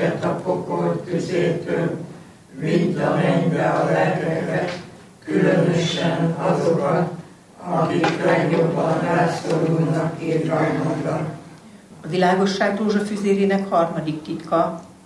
minket a pokol tüzétől, vidd a mennybe a lelkeket, különösen azokat, akik legjobban rászorulnak irgalmadra. A világosság rózsafüzérének harmadik titka,